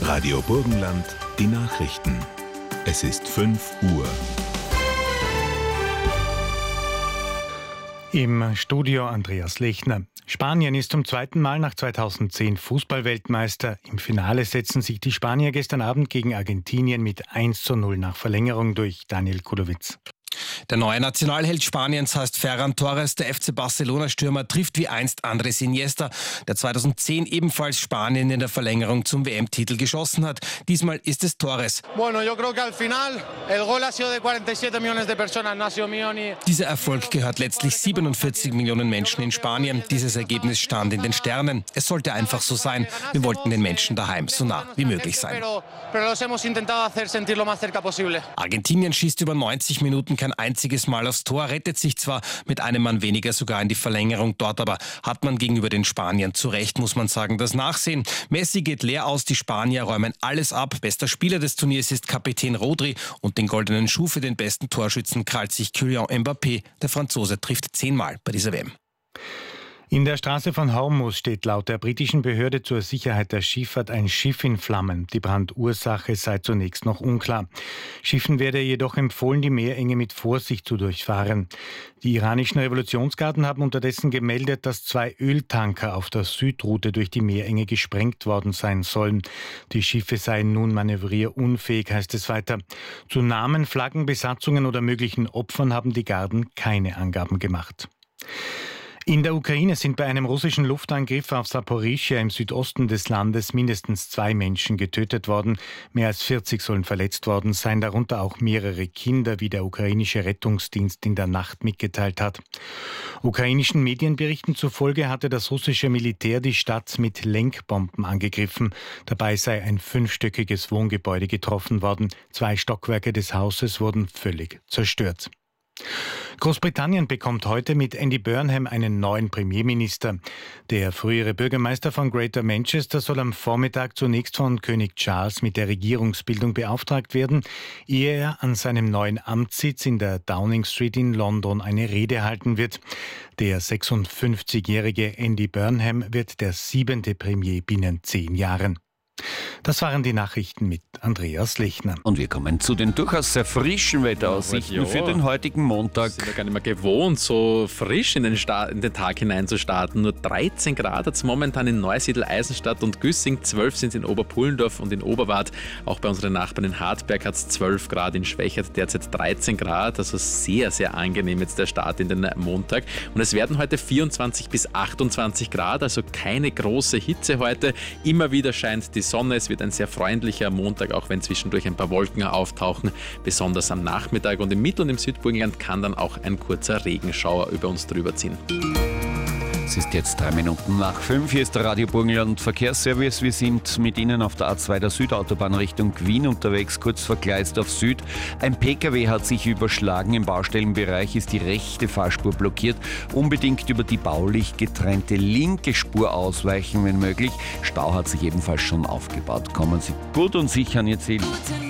Radio Burgenland, die Nachrichten. Es ist 5 Uhr. Im Studio Andreas Lechner. Spanien ist zum zweiten Mal nach 2010 Fußballweltmeister. Im Finale setzen sich die Spanier gestern Abend gegen Argentinien mit 1:0 nach Verlängerung durch. Daniel Kudowitz. Der neue Nationalheld Spaniens heißt Ferran Torres. Der FC Barcelona-Stürmer trifft wie einst Andrés Iniesta, der 2010 ebenfalls Spanien in der Verlängerung zum WM-Titel geschossen hat. Diesmal ist es Torres. Dieser Erfolg gehört letztlich 47 Millionen Menschen in Spanien. Dieses Ergebnis stand in den Sternen. Es sollte einfach so sein. Wir wollten den Menschen daheim so nah wie möglich sein. Argentinien schießt über 90 Minuten kein einziges Mal aufs Tor, rettet sich zwar mit einem Mann weniger sogar in die Verlängerung. Dort aber hat man gegenüber den Spaniern zu Recht, muss man sagen, das Nachsehen. Messi geht leer aus, die Spanier räumen alles ab. Bester Spieler des Turniers ist Kapitän Rodri und den goldenen Schuh für den besten Torschützen krallt sich Kylian Mbappé. Der Franzose trifft 10-mal bei dieser WM. In der Straße von Hormuz steht laut der britischen Behörde zur Sicherheit der Schifffahrt ein Schiff in Flammen. Die Brandursache sei zunächst noch unklar. Schiffen werde jedoch empfohlen, die Meerenge mit Vorsicht zu durchfahren. Die iranischen Revolutionsgarden haben unterdessen gemeldet, dass 2 Öltanker auf der Südroute durch die Meerenge gesprengt worden sein sollen. Die Schiffe seien nun manövrierunfähig, heißt es weiter. Zu Namen, Flaggen, Besatzungen oder möglichen Opfern haben die Garden keine Angaben gemacht. In der Ukraine sind bei einem russischen Luftangriff auf Saporischschja im Südosten des Landes mindestens 2 Menschen getötet worden. Mehr als 40 sollen verletzt worden sein, darunter auch mehrere Kinder, wie der ukrainische Rettungsdienst in der Nacht mitgeteilt hat. Ukrainischen Medienberichten zufolge hatte das russische Militär die Stadt mit Lenkbomben angegriffen. Dabei sei ein 5-stöckiges Wohngebäude getroffen worden. 2 Stockwerke des Hauses wurden völlig zerstört. Großbritannien bekommt heute mit Andy Burnham einen neuen Premierminister. Der frühere Bürgermeister von Greater Manchester soll am Vormittag zunächst von König Charles mit der Regierungsbildung beauftragt werden, ehe er an seinem neuen Amtssitz in der Downing Street in London eine Rede halten wird. Der 56-jährige Andy Burnham wird der 7. Premier binnen 10 Jahren. Das waren die Nachrichten mit Andreas Lechner. Und wir kommen zu den durchaus sehr frischen Wetteraussichten für den heutigen Montag. Ich bin ja gar nicht mehr gewohnt, so frisch in den Tag hinein zu starten. Nur 13 Grad hat es momentan in Neusiedl, Eisenstadt und Güssing. 12 sind es in Oberpullendorf und in Oberwart. Auch bei unseren Nachbarn in Hartberg hat es 12 Grad, in Schwächert derzeit 13 Grad. Also sehr, sehr angenehm jetzt der Start in den Montag. Und es werden heute 24 bis 28 Grad, also keine große Hitze heute. Immer wieder scheint die Sonne. Es wird ein sehr freundlicher Montag, auch wenn zwischendurch ein paar Wolken auftauchen, besonders am Nachmittag. Und im Mittel- und im Südburgenland kann dann auch ein kurzer Regenschauer über uns drüber ziehen. Es ist jetzt 3 Minuten nach 5. Hier ist der Radio Burgenland Verkehrsservice. Wir sind mit Ihnen auf der A2 der Südautobahn Richtung Wien unterwegs, kurz vor Gleisdorf Süd. Ein Pkw hat sich überschlagen. Im Baustellenbereich ist die rechte Fahrspur blockiert. Unbedingt über die baulich getrennte linke Spur ausweichen, wenn möglich. Stau hat sich ebenfalls schon aufgebaut. Kommen Sie gut und sicher an Ihr Ziel.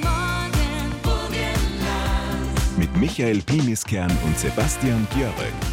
Mit Michael Pimiskern und Sebastian Gjörre.